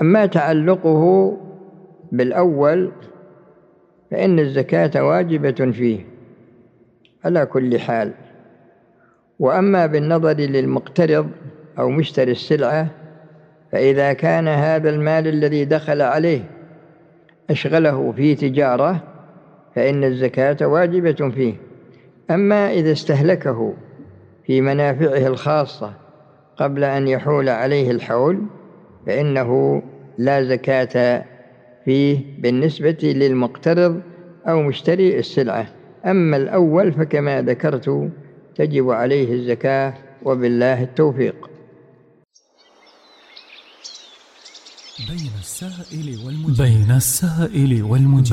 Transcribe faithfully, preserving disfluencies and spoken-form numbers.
أما تعلقه بالأول فإن الزكاة واجبة فيه على كل حال. وأما بالنظر للمقترض أو مشتري السلعة فإذا كان هذا المال الذي دخل عليه أشغله في تجارة فإن الزكاة واجبة فيه. أما إذا استهلكه في منافعه الخاصة قبل أن يحول عليه الحول فإنه لا زكاة فيه بالنسبة للمقترض أو مشتري السلعة. أما الأول فكما ذكرت تجب عليه الزكاة، وبالله التوفيق. بين السائل والمجيب, بين السائل والمجيب